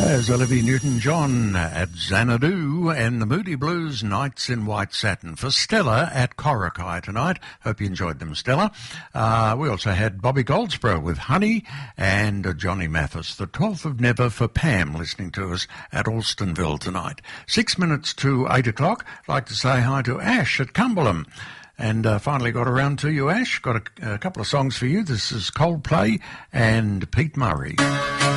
There's Olivia Newton-John at Xanadu and the Moody Blues Nights in White Satin for Stella at Korakai tonight. Hope you enjoyed them, Stella. We also had Bobby Goldsboro with Honey and Johnny Mathis, the 12th of Never for Pam, listening to us at Alstonville tonight. 6 minutes to 8 o'clock. I'd like to say hi to Ash at Cumberland. And finally got around to you, Ash. Got a couple of songs for you. This is Coldplay and Pete Murray.